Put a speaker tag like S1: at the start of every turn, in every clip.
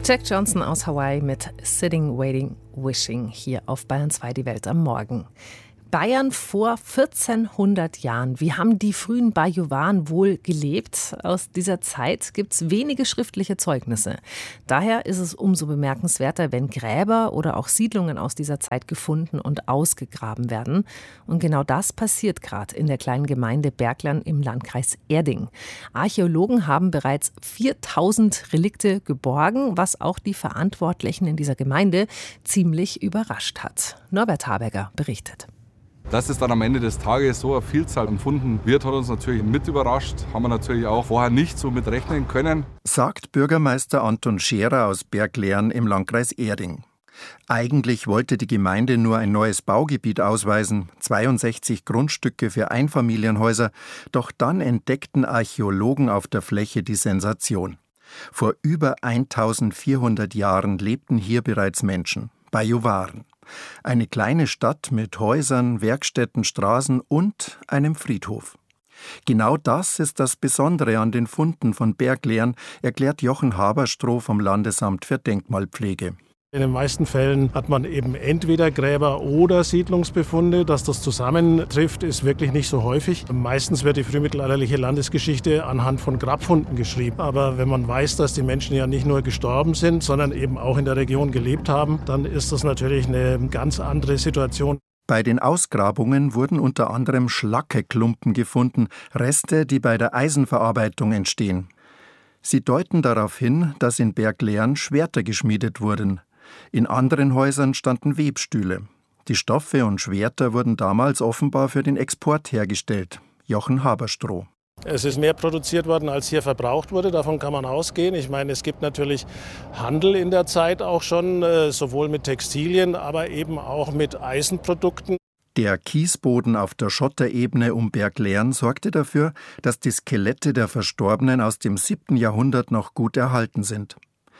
S1: Jack Johnson aus Hawaii mit Sitting, Waiting, Wishing hier auf Bayern 2, die Welt am Morgen. Bayern vor 1400 Jahren. Wie haben die frühen Bajuwaren wohl gelebt? Aus dieser Zeit gibt es wenige schriftliche Zeugnisse. Daher ist es umso bemerkenswerter, wenn Gräber oder auch Siedlungen aus dieser Zeit gefunden und ausgegraben werden. Und genau das passiert gerade in der kleinen Gemeinde Berglern im Landkreis Erding. Archäologen haben bereits 4000 Relikte geborgen, was auch die Verantwortlichen in dieser Gemeinde ziemlich überrascht hat. Norbert Haberger berichtet.
S2: Dass es dann am Ende des Tages so eine Vielzahl empfunden wird, hat uns natürlich mit überrascht. Haben wir natürlich auch vorher nicht so mit rechnen können.
S3: Sagt Bürgermeister Anton Scherer aus Berglern im Landkreis Erding. Eigentlich wollte die Gemeinde nur ein neues Baugebiet ausweisen, 62 Grundstücke für Einfamilienhäuser. Doch dann entdeckten Archäologen auf der Fläche die Sensation. Vor über 1400 Jahren lebten hier bereits Menschen, Bajuwaren. Eine kleine Stadt mit Häusern, Werkstätten, Straßen und einem Friedhof. Genau das ist das Besondere an den Funden von Berglern, erklärt Jochen Haberstroh vom Landesamt für Denkmalpflege.
S4: In den meisten Fällen hat man eben entweder Gräber- oder Siedlungsbefunde. Dass das zusammentrifft, ist wirklich nicht so häufig. Meistens wird die frühmittelalterliche Landesgeschichte anhand von Grabfunden geschrieben. Aber wenn man weiß, dass die Menschen ja nicht nur gestorben sind, sondern eben auch in der Region gelebt haben, dann ist das natürlich eine ganz andere Situation.
S3: Bei den Ausgrabungen wurden unter anderem Schlackeklumpen gefunden, Reste, die bei der Eisenverarbeitung entstehen. Sie deuten darauf hin, dass in Berglern Schwerter geschmiedet wurden. In anderen Häusern standen Webstühle. Die Stoffe und Schwerter wurden damals offenbar für den Export hergestellt. Jochen Haberstroh.
S4: Es ist mehr produziert worden, als hier verbraucht wurde. Davon kann man ausgehen. Ich meine, es gibt natürlich Handel in der Zeit auch schon, sowohl mit Textilien, aber eben auch mit Eisenprodukten.
S3: Der Kiesboden auf der Schotterebene um Berglern sorgte dafür, dass die Skelette der Verstorbenen aus dem 7. Jahrhundert noch gut erhalten sind.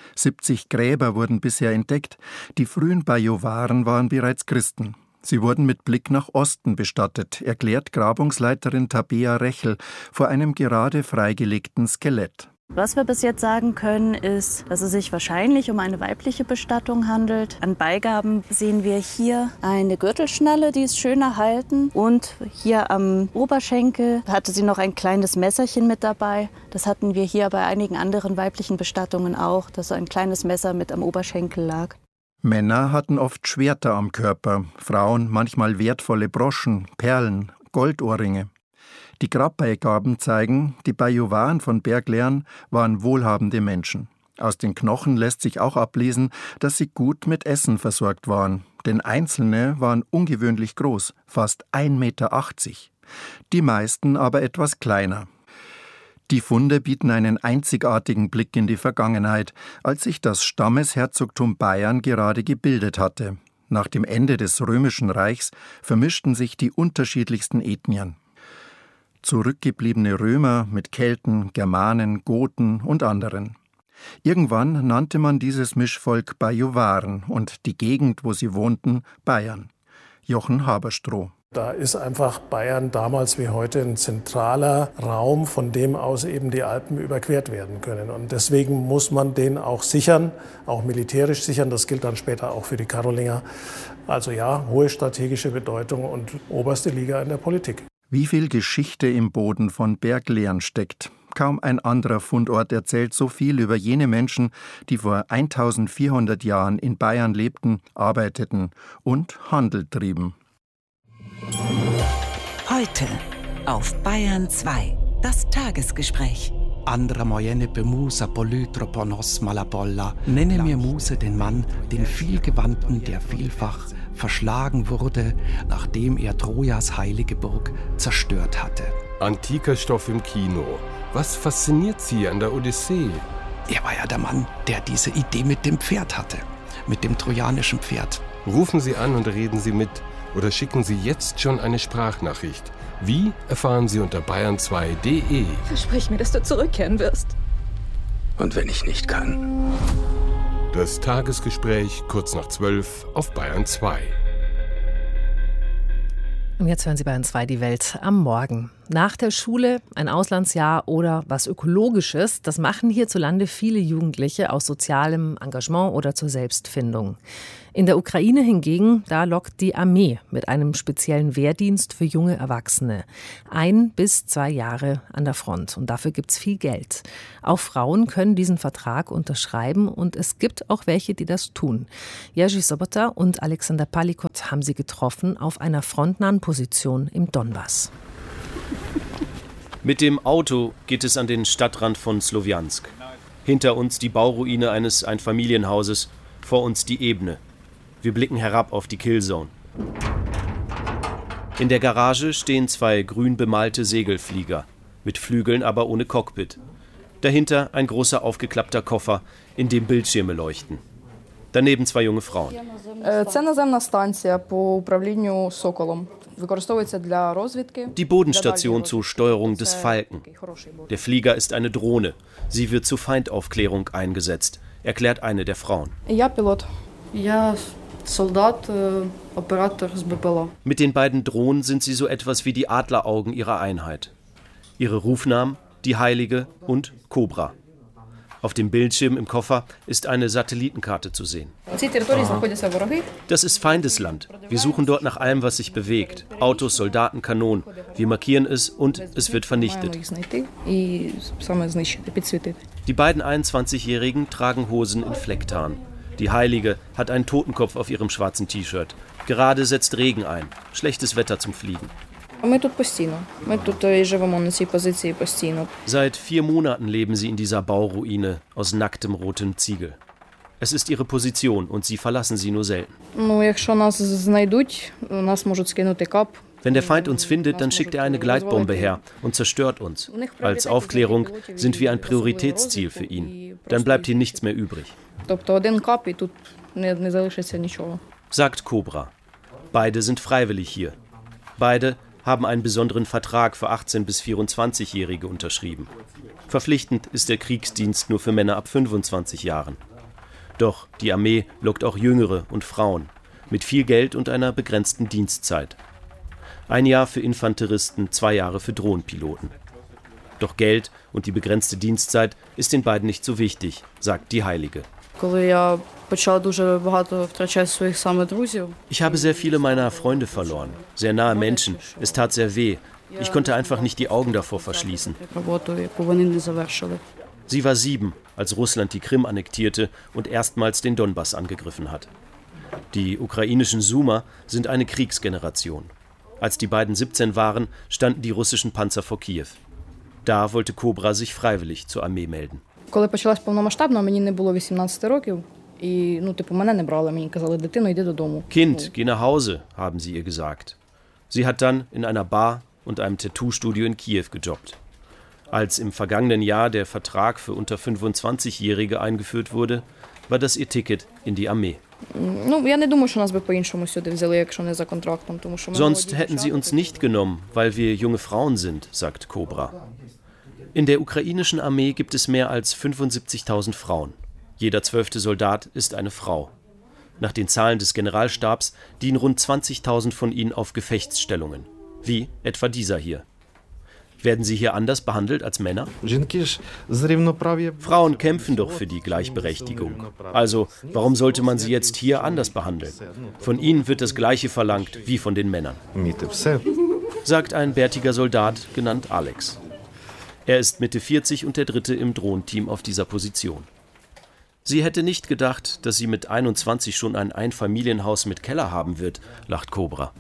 S3: 70 Gräber wurden bisher entdeckt. Die frühen Bajuwaren waren bereits Christen. Sie wurden mit Blick nach Osten bestattet, erklärt Grabungsleiterin Tabea Rechel vor einem gerade freigelegten Skelett.
S5: Was wir bis jetzt sagen können, ist, dass es sich wahrscheinlich um eine weibliche Bestattung handelt. An Beigaben sehen wir hier eine Gürtelschnalle, die ist schön erhalten. Und hier am Oberschenkel hatte sie noch ein kleines Messerchen mit dabei. Das hatten wir hier bei einigen anderen weiblichen Bestattungen auch, dass so ein kleines Messer mit am Oberschenkel lag.
S3: Männer hatten oft Schwerter am Körper, Frauen manchmal wertvolle Broschen, Perlen, Goldohrringe. Die Grabbeigaben zeigen, die Bajuwaren von Berglern waren wohlhabende Menschen. Aus den Knochen lässt sich auch ablesen, dass sie gut mit Essen versorgt waren. Denn einzelne waren ungewöhnlich groß, fast 1,80 Meter. Die meisten aber etwas kleiner. Die Funde bieten einen einzigartigen Blick in die Vergangenheit, als sich das Stammesherzogtum Bayern gerade gebildet hatte. Nach dem Ende des Römischen Reichs vermischten sich die unterschiedlichsten Ethnien. Zurückgebliebene Römer mit Kelten, Germanen, Goten und anderen. Irgendwann nannte man dieses Mischvolk Bajuwaren und die Gegend, wo sie wohnten, Bayern. Jochen Haberstroh.
S4: Da ist einfach Bayern damals wie heute ein zentraler Raum, von dem aus eben die Alpen überquert werden können. Und deswegen muss man den auch sichern, auch militärisch sichern. Das gilt dann später auch für die Karolinger. Also ja, hohe strategische Bedeutung und oberste Liga in der Politik.
S3: Wie viel Geschichte im Boden von Berglern steckt. Kaum ein anderer Fundort erzählt so viel über jene Menschen, die vor 1400 Jahren in Bayern lebten, arbeiteten und Handel trieben.
S6: Heute auf Bayern 2, das Tagesgespräch.
S7: Andra mojene bemusa polytroponos malabolla. Nenne mir Muse den Mann, den Vielgewandten, der vielfach verschlagen wurde, nachdem er Trojas heilige Burg zerstört hatte.
S8: Antiker Stoff im Kino. Was fasziniert Sie an der Odyssee?
S7: Er war ja der Mann, der diese Idee mit dem Pferd hatte, mit dem trojanischen Pferd.
S8: Rufen Sie an und reden Sie mit oder schicken Sie jetzt schon eine Sprachnachricht. Wie erfahren Sie unter bayern2.de.
S9: Versprich mir, dass du zurückkehren wirst.
S10: Und wenn ich nicht kann?
S8: Das Tagesgespräch kurz nach 12 auf Bayern 2.
S1: Und jetzt hören Sie Bayern 2 die Welt am Morgen. Nach der Schule ein Auslandsjahr oder was Ökologisches, das machen hierzulande viele Jugendliche aus sozialem Engagement oder zur Selbstfindung. In der Ukraine hingegen, da lockt die Armee mit einem speziellen Wehrdienst für junge Erwachsene. 1 bis 2 Jahre an der Front und dafür gibt's viel Geld. Auch Frauen können diesen Vertrag unterschreiben und es gibt auch welche, die das tun. Jerzy Sobota und Alexander Palikot haben sie getroffen auf einer frontnahen Position im Donbass.
S11: Mit dem Auto geht es an den Stadtrand von Slowjansk. Hinter uns die Bauruine eines Einfamilienhauses, vor uns die Ebene. Wir blicken herab auf die Killzone. In der Garage stehen 2 grün bemalte Segelflieger, mit Flügeln, aber ohne Cockpit. Dahinter ein großer aufgeklappter Koffer, in dem Bildschirme leuchten. Daneben 2 junge Frauen. Die Bodenstation zur Steuerung des Falken. Der Flieger ist eine Drohne. Sie wird zur Feindaufklärung eingesetzt, erklärt eine der Frauen. Mit den beiden Drohnen sind sie so etwas wie die Adleraugen ihrer Einheit. Ihre Rufnamen, die Heilige und Cobra. Auf dem Bildschirm im Koffer ist eine Satellitenkarte zu sehen. Das ist Feindesland. Wir suchen dort nach allem, was sich bewegt. Autos, Soldaten, Kanonen. Wir markieren es und es wird vernichtet. Die beiden 21-Jährigen tragen Hosen in Flecktarn. Die Heilige hat einen Totenkopf auf ihrem schwarzen T-Shirt. Gerade setzt Regen ein. Schlechtes Wetter zum Fliegen. Seit 4 Monaten leben sie in dieser Bauruine aus nacktem rotem Ziegel. Es ist ihre Position und sie verlassen sie nur selten. Wenn der Feind uns findet, dann schickt er eine Gleitbombe her und zerstört uns. Als Aufklärung sind wir ein Prioritätsziel für ihn. Dann bleibt hier nichts mehr übrig. Sagt Cobra. Beide sind freiwillig hier. Beide haben einen besonderen Vertrag für 18- bis 24-Jährige unterschrieben. Verpflichtend ist der Kriegsdienst nur für Männer ab 25 Jahren. Doch die Armee lockt auch Jüngere und Frauen mit viel Geld und einer begrenzten Dienstzeit. 1 Jahr für Infanteristen, 2 Jahre für Drohnenpiloten. Doch Geld und die begrenzte Dienstzeit ist den beiden nicht so wichtig, sagt die Heilige. Ich habe sehr viele meiner Freunde verloren, sehr nahe Menschen. Es tat sehr weh. Ich konnte einfach nicht die Augen davor verschließen. Sie war 7, als Russland die Krim annektierte und erstmals den Donbass angegriffen hat. Die ukrainischen Sumer sind eine Kriegsgeneration. Als die beiden 17 waren, standen die russischen Panzer vor Kiew. Da wollte Cobra sich freiwillig zur Armee melden. Kind, geh nach Hause, haben sie ihr gesagt. Sie hat dann in einer Bar und einem Tattoo-Studio in Kiew gejobbt. Als im vergangenen Jahr der Vertrag für unter 25-Jährige eingeführt wurde, war das ihr Ticket in die Armee. Sonst hätten sie uns nicht genommen, weil wir junge Frauen sind, sagt Cobra. In der ukrainischen Armee gibt es mehr als 75.000 Frauen. Jeder 12. Soldat ist eine Frau. Nach den Zahlen des Generalstabs dienen rund 20.000 von ihnen auf Gefechtsstellungen, wie etwa dieser hier. Werden sie hier anders behandelt als Männer? Frauen kämpfen doch für die Gleichberechtigung. Also, warum sollte man sie jetzt hier anders behandeln? Von ihnen wird das Gleiche verlangt wie von den Männern. Sagt ein bärtiger Soldat, genannt Alex. Er ist Mitte 40 und der 3. im Drohnenteam auf dieser Position. Sie hätte nicht gedacht, dass sie mit 21 schon ein Einfamilienhaus mit Keller haben wird, lacht Cobra.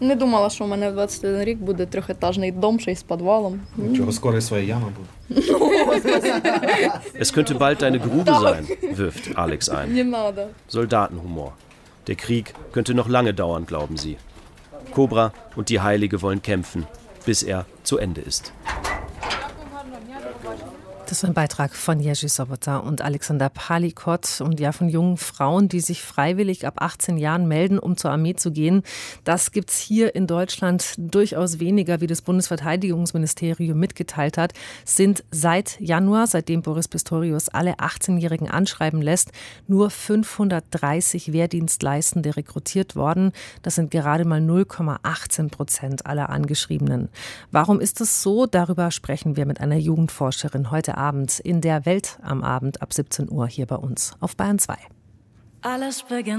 S11: Es könnte bald deine Grube sein, wirft Alex ein. Soldatenhumor. Der Krieg könnte noch lange dauern, glauben sie. Cobra und die Heilige wollen kämpfen, bis er zu Ende ist.
S1: Das war ein Beitrag von Jerzy Sobota und Alexander Palikot und ja von jungen Frauen, die sich freiwillig ab 18 Jahren melden, um zur Armee zu gehen. Das gibt's hier in Deutschland durchaus weniger, wie das Bundesverteidigungsministerium mitgeteilt hat, sind seit Januar, seitdem Boris Pistorius alle 18-Jährigen anschreiben lässt, nur 530 Wehrdienstleistende rekrutiert worden. Das sind gerade mal 0,18% aller Angeschriebenen. Warum ist das so? Darüber sprechen wir mit einer Jugendforscherin heute Abend in der Welt am Abend ab 17 Uhr hier bei uns auf Bayern 2.
S12: Alles beginnt